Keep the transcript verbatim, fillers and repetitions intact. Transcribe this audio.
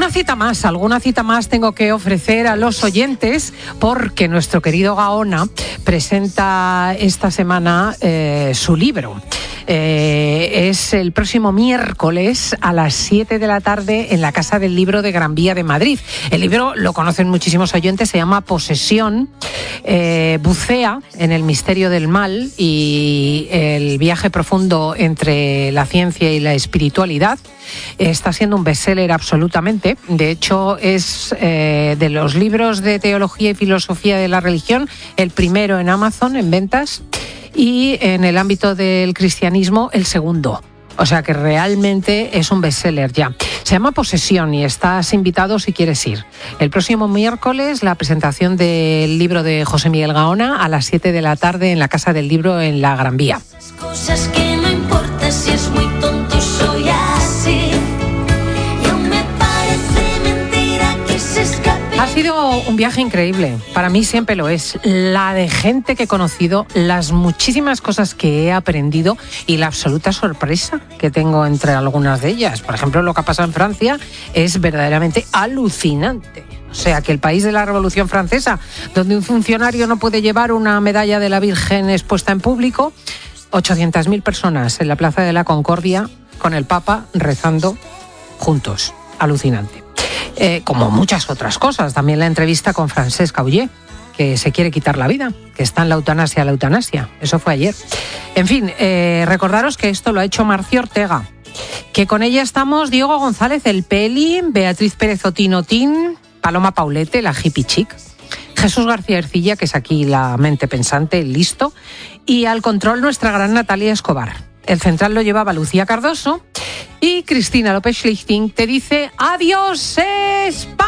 alguna cita más, alguna cita más tengo que ofrecer a los oyentes, porque nuestro querido Gaona presenta esta semana eh, su libro. Eh, es el próximo miércoles a las siete de la tarde en la Casa del Libro de Gran Vía de Madrid. El libro lo conocen muchísimos oyentes, se llama Posesión, eh, bucea en el misterio del mal y el viaje profundo entre la ciencia y la espiritualidad. Está siendo un bestseller absolutamente. De hecho, es eh, de los libros de teología y filosofía de la religión el primero en Amazon en ventas, y en el ámbito del cristianismo el segundo. O sea que realmente es un bestseller ya. Se llama Posesión y estás invitado si quieres ir. El próximo miércoles la presentación del libro de José Miguel Gaona a las siete de la tarde en la Casa del Libro en la Gran Vía. Cosas que no importa si es muy tonto, soy así. Y aún me parece mentira que se escape. Ha sido un viaje increíble, para mí siempre lo es. La de gente que he conocido, las muchísimas cosas que he aprendido y la absoluta sorpresa que tengo entre algunas de ellas. Por ejemplo, lo que ha pasado en Francia es verdaderamente alucinante. O sea, que el país de la Revolución Francesa, donde un funcionario no puede llevar una medalla de la Virgen expuesta en público, ochocientas mil personas en la Plaza de la Concordia con el Papa rezando juntos. Alucinante. Eh, como muchas otras cosas. También la entrevista con Francesca Ullé, que se quiere quitar la vida, que está en la eutanasia, la eutanasia. Eso fue ayer. En fin, eh, recordaros que esto lo ha hecho Marcio Ortega, que con ella estamos Diego González, el Peli, Beatriz Pérez Otinotín, Paloma Paulete, la hippie chic, Jesús García Ercilla, que es aquí la mente pensante, el listo, y al control nuestra gran Natalia Escobar. El central lo llevaba Lucía Cardoso y Cristina López Schlichting te dice adiós, España.